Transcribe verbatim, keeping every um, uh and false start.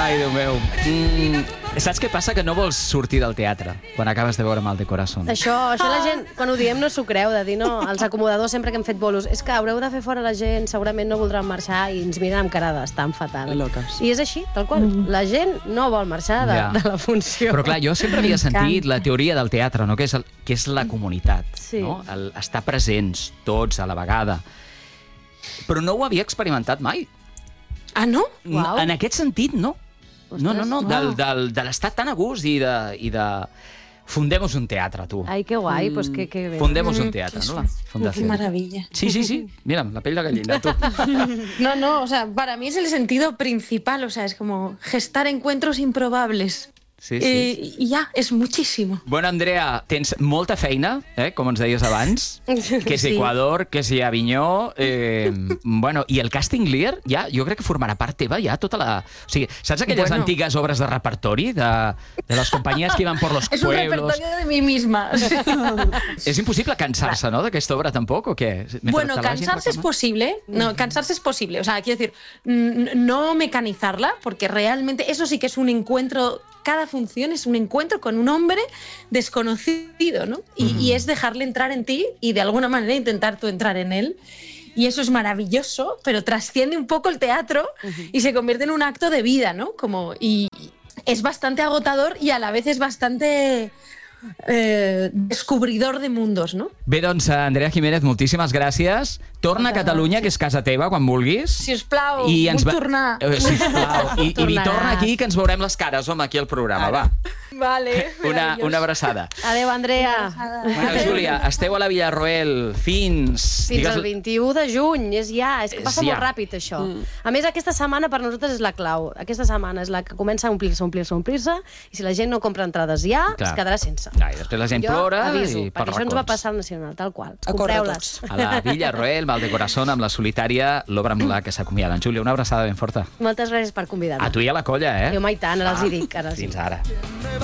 Ai, Déu meu. Mm, saps què passa? Que no vols sortir del teatre quan acabes de veure Mal de Corazón. Això, això la gent, quan ho diem, no s'ho creu, de dir, no, els acomodadors sempre que hem fet bolos, és que haureu de fer fora la gent, segurament no voldran marxar i ens miren amb cara d'estan fatal. Loques. I és així, tal qual. Mm. La gent no vol marxar de, Ja. de la funció. Però clar, jo sempre havia sentit la teoria del teatre, no? que, és el, que és la comunitat, Sí. no? el, estar presents tots a la vegada. Però no ho havia experimentat mai. Ah, no? Uau. En aquest sentit, no. No, no, no, del, del, de l'estar tan a gust i de... I de... Fundemos un teatre, tu. Ai, que guai, pues que, que bé. Fundemos un teatre, ¿no? La Qué fundación. maravilla. Sí, sí, sí. Mira, la pell de gallina, tú. No, no, o sea, para mí es el sentido principal, o sea, es como gestar encuentros improbables. Sí, sí. Eh, I ja, és moltíssim. Bueno, Andrea, tens molta feina, eh, com ens deies abans, que és Sí. Equador, que és Avinyó, eh, bueno, i el Casting Lear, ja, jo crec que formarà part teva ja tota la... O sigui, saps aquelles Bueno. antigues obres de repertori de, de les companyies que iban por los Es un pueblos? repertorio de mí misma. És impossible cansar-se, ¿no?, d'aquesta obra, tampoc, o què? Mentre Bueno, te la vagin cansarse es reclamant? posible, no, cansarse es posible, o sea, quiero decir, n- no mecanizarla, porque realmente eso sí que es un encuentro, cada función es un encuentro con un hombre desconocido, ¿no? Y, y es dejarle entrar en ti y de alguna manera intentar tú entrar en él. Y eso es maravilloso, pero trasciende un poco el teatro y se convierte en un acto de vida, ¿no? Como, y es bastante agotador y a la vez es bastante eh, descubridor de mundos, ¿no? Bé, doncs, Andrea Jiménez, moltíssimes gràcies. Torna a Catalunya, que és casa teva, quan vulguis. Si us plau, I ens vull va- tornar. Eh, sisplau. I, i Tornaràs. torna aquí, que ens veurem les cares, home, aquí al programa, va. Vale. Una, una abraçada. Adéu, Andrea. Bueno, Júlia, esteu a la Villarroel fins... Fins digues- al vint-i-u de juny, és ja, és que És passa ja. molt ràpid això. Mm. A més, aquesta setmana per nosaltres és la clau. Aquesta setmana és la que comença a omplir-se, omplir-se, omplir-se, i si la gent no compra entrades ja, Clar. es quedarà sense. Clar, i després la gent Jo plora aviso, i per perquè això ens va racons. passar al Nacional, tal qual. A córrer Compreu-les. A la Villarroel, Mal de Corazón, amb la solitària, l'obra amb la que s'acomiaden. Júlia, una abraçada ben forta. Moltes gràcies per convidar-me. A tu i a la colla, eh? Jo mai tant, ara els hi dic. Ara els hi Fins dic. ara.